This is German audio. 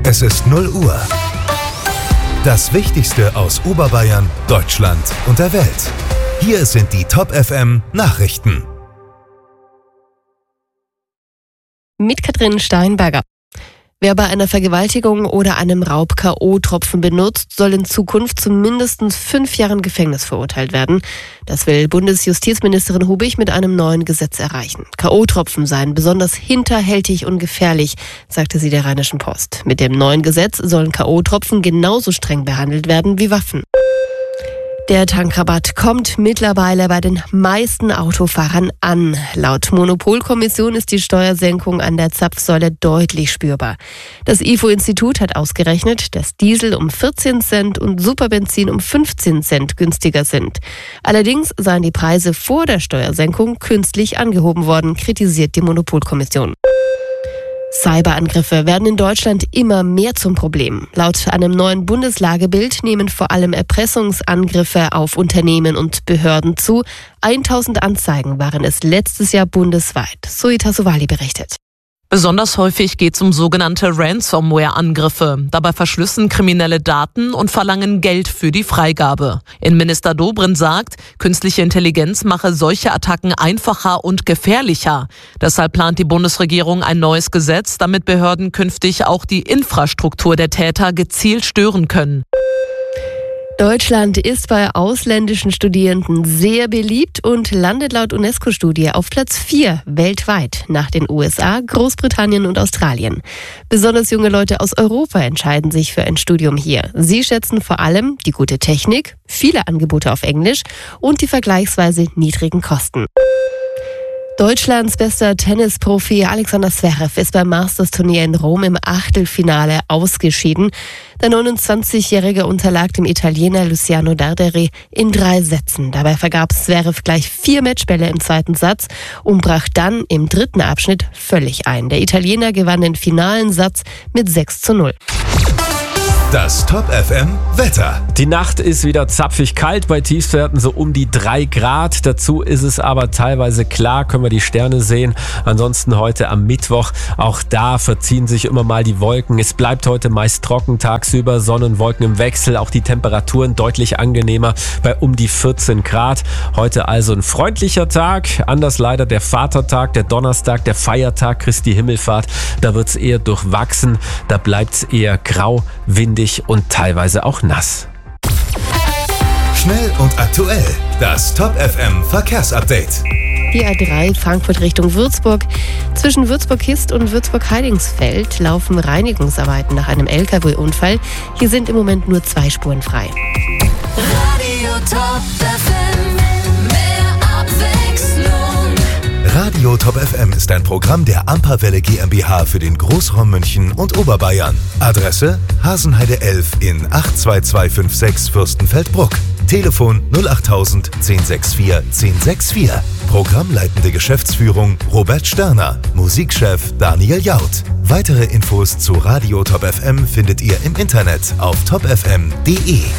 Es ist 0 Uhr. Das Wichtigste aus Oberbayern, Deutschland und der Welt. Hier sind die Top FM Nachrichten. Mit Katrin Steinberger. Wer bei einer Vergewaltigung oder einem Raub K.O.-Tropfen benutzt, soll in Zukunft zu mindestens 5 Jahren Gefängnis verurteilt werden. Das will Bundesjustizministerin Hubig mit einem neuen Gesetz erreichen. K.O.-Tropfen seien besonders hinterhältig und gefährlich, sagte sie der Rheinischen Post. Mit dem neuen Gesetz sollen K.O.-Tropfen genauso streng behandelt werden wie Waffen. Der Tankrabatt kommt mittlerweile bei den meisten Autofahrern an. Laut Monopolkommission ist die Steuersenkung an der Zapfsäule deutlich spürbar. Das IFO-Institut hat ausgerechnet, dass Diesel um 14 Cent und Superbenzin um 15 Cent günstiger sind. Allerdings seien die Preise vor der Steuersenkung künstlich angehoben worden, kritisiert die Monopolkommission. Cyberangriffe werden in Deutschland immer mehr zum Problem. Laut einem neuen Bundeslagebild nehmen vor allem Erpressungsangriffe auf Unternehmen und Behörden zu. 1000 Anzeigen waren es letztes Jahr bundesweit. Suita Sowali berichtet. Besonders häufig geht es um sogenannte Ransomware-Angriffe. Dabei verschlüsseln Kriminelle Daten und verlangen Geld für die Freigabe. Innenminister Dobrindt sagt, künstliche Intelligenz mache solche Attacken einfacher und gefährlicher. Deshalb plant die Bundesregierung ein neues Gesetz, damit Behörden künftig auch die Infrastruktur der Täter gezielt stören können. Deutschland ist bei ausländischen Studierenden sehr beliebt und landet laut UNESCO-Studie auf Platz 4 weltweit nach den USA, Großbritannien und Australien. Besonders junge Leute aus Europa entscheiden sich für ein Studium hier. Sie schätzen vor allem die gute Technik, viele Angebote auf Englisch und die vergleichsweise niedrigen Kosten. Deutschlands bester Tennisprofi Alexander Zverev ist beim Masters-Turnier in Rom im Achtelfinale ausgeschieden. Der 29-Jährige unterlag dem Italiener Luciano Darderi in 3 Sätzen. Dabei vergab Zverev gleich 4 Matchbälle im zweiten Satz und brach dann im dritten Abschnitt völlig ein. Der Italiener gewann den finalen Satz mit 6:0. Das Top FM Wetter. Die Nacht ist wieder zapfig kalt, bei Tiefstwerten so um die 3 Grad. Dazu ist es aber teilweise klar, können wir die Sterne sehen. Ansonsten heute am Mittwoch, auch da verziehen sich immer mal die Wolken. Es bleibt heute meist trocken, tagsüber Sonne und Wolken im Wechsel. Auch die Temperaturen deutlich angenehmer bei um die 14 Grad. Heute also ein freundlicher Tag. Anders leider der Vatertag, der Donnerstag, der Feiertag Christi Himmelfahrt. Da wird es eher durchwachsen, da bleibt es eher grau, windig und teilweise auch nass. Schnell und aktuell. Das Top FM Verkehrsupdate. Die A3 Frankfurt Richtung Würzburg. Zwischen Würzburg-Hist und Würzburg-Heidingsfeld laufen Reinigungsarbeiten nach einem LKW-Unfall. Hier sind im Moment nur 2 Spuren frei. Radio Top FM, mehr Abwechslung. Radio Top FM ist ein Programm der Amperwelle GmbH für den Großraum München und Oberbayern. Adresse: Hasenheide 11 in 82256 Fürstenfeldbruck. Telefon 08000 1064 1064. Programmleitende Geschäftsführung Robert Sterner. Musikchef Daniel Jaud. Weitere Infos zu Radio Top FM findet ihr im Internet auf topfm.de.